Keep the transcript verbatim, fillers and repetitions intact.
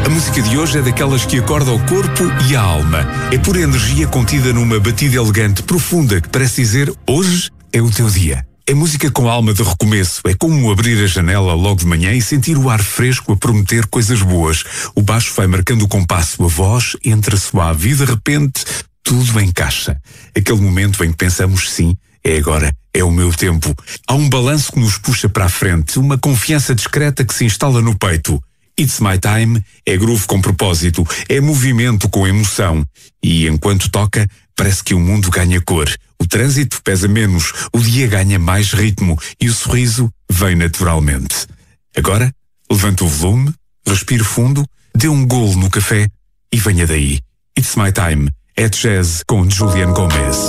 A música de hoje é daquelas que acorda o corpo e a alma. É pura energia contida numa batida elegante, profunda, que parece dizer: hoje é o teu dia. É música com alma de recomeço. É como abrir a janela logo de manhã e sentir o ar fresco a prometer coisas boas. O baixo vai marcando o compasso, a voz entra suave e de repente tudo encaixa. Aquele momento em que pensamos: sim, é agora, é o meu tempo. Há um balanço que nos puxa para a frente, uma confiança discreta que se instala no peito. It's My Time é groove com propósito, é movimento com emoção. E enquanto toca, parece que o mundo ganha cor. O trânsito pesa menos, o dia ganha mais ritmo e o sorriso vem naturalmente. Agora, levante o volume, respire fundo, dê um golo no café e venha daí. It's My Time é jazz com Julian Gomez.